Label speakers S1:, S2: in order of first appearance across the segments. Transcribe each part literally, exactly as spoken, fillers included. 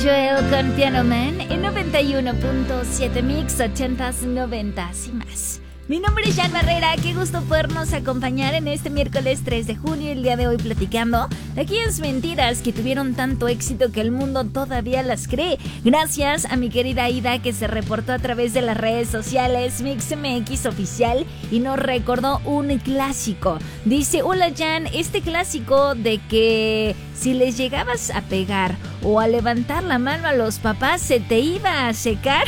S1: Joel con Piano Man en noventa y uno punto siete Mix, ochentas, noventas y más. Mi nombre es Jan Barrera, qué gusto podernos acompañar en este miércoles tres de junio, el día de hoy platicando de aquellas mentiras que tuvieron tanto éxito que el mundo todavía las cree. Gracias a mi querida Ida que se reportó a través de las redes sociales MixMX Oficial y nos recordó un clásico. Dice, hola Jan, este clásico de que si les llegabas a pegar o a levantar la mano a los papás se te iba a secar.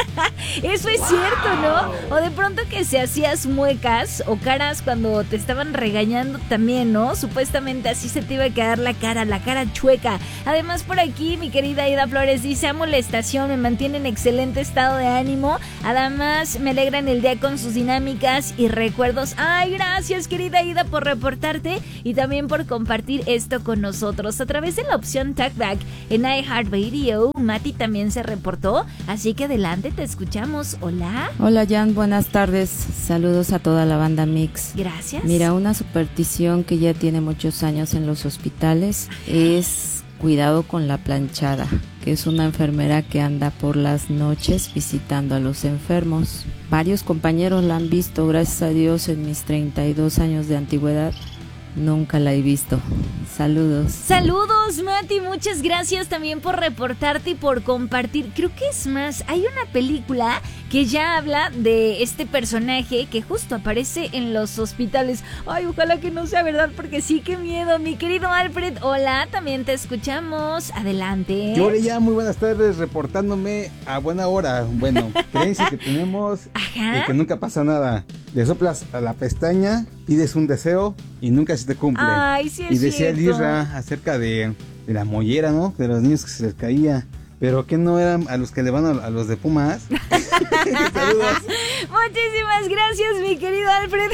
S1: Eso es wow. Cierto, ¿no? O de pronto que se hacías muecas o caras cuando te estaban regañando también, ¿no? Supuestamente así se te iba a quedar la cara, la cara chueca. Además por aquí mi querida Ida Flores dice, amo la estación, me mantiene en excelente estado de ánimo. Además me alegran el día con sus dinámicas y recuerdos. Ay, gracias querida Ida por reportarte y también por compartir esto con nosotros a través de la opción Talkback en iHeartRadio. Mati también se reportó, así que adelante, te escuchamos. Hola.
S2: Hola Jan, buenas tardes. Saludos a toda la banda Mix.
S1: Gracias.
S2: Mira, una superstición que ya tiene muchos años en los hospitales es cuidado con la planchada, que es una enfermera que anda por las noches visitando a los enfermos. Varios compañeros la han visto, gracias a Dios, en mis treinta y dos años de antigüedad. Nunca la he visto. Saludos.
S1: Saludos, Mati. Muchas gracias también por reportarte y por compartir. Creo que es más, hay una película que ya habla de este personaje que justo aparece en los hospitales. Ay, ojalá que no sea verdad porque sí, qué miedo. Mi querido Alfred, hola, también te escuchamos. Adelante.
S3: Yo ya muy buenas tardes, reportándome a buena hora. Bueno, creencia que tenemos de que nunca pasa nada. Le soplas a la pestaña, pides un deseo y nunca se te cumple.
S1: Ay, sí es
S3: y decía
S1: cierto.
S3: Lirra acerca de, de la mollera, ¿no? De los niños que se les caía. Pero que no eran a los que le van a, a los de Pumas. Saludos.
S1: Muchísimas gracias, mi querido Alfred.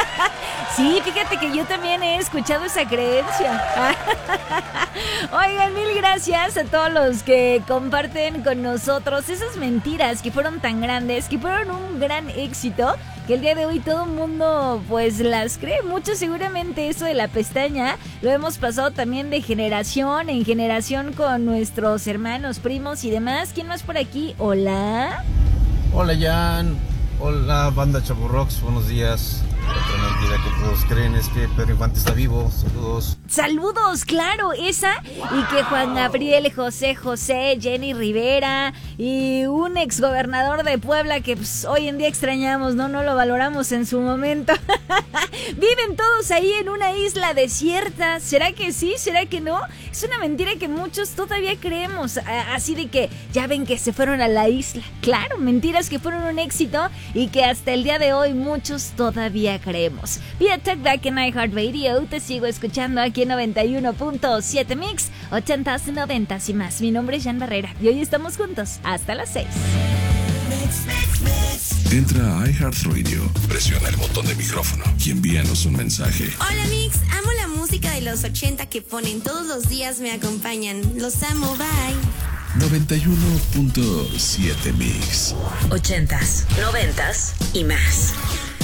S1: Sí, fíjate que yo también he escuchado esa creencia. Oigan, mil gracias a todos los que comparten con nosotros esas mentiras que fueron tan grandes, que fueron un gran éxito, que el día de hoy todo el mundo pues las cree. Mucho seguramente eso de la pestaña lo hemos pasado también de generación en generación con nuestros hermanos, primos y demás. ¿Quién más por aquí? Hola.
S4: Hola Jan, hola banda Chaburrox, buenos días. Otra mentira que todos creen es que Pedro Infante está vivo. Saludos.
S1: Saludos, claro, esa. Y que Juan Gabriel, José José, Jenny Rivera y un exgobernador de Puebla que pues, hoy en día extrañamos, ¿no? No lo valoramos en su momento. Viven todos ahí en una isla desierta. ¿Será que sí? ¿Será que no? Es una mentira que muchos todavía creemos. Así de que ya ven que se fueron a la isla. Claro, mentiras que fueron un éxito y que hasta el día de hoy muchos todavía creemos. Vía Talkback en iHeartRadio te sigo escuchando aquí en noventa y uno punto siete Mix, ochentas, noventas y más. Mi nombre es Jan Barrera y hoy estamos juntos hasta las seis.
S5: Entra a iHeartRadio, presiona el botón de micrófono y envíanos un mensaje.
S6: Hola Mix, amo la música de los ochenta que ponen todos los días, me acompañan. Los amo, bye.
S5: noventa y uno punto siete Mix.
S7: Ochentas, noventas y más.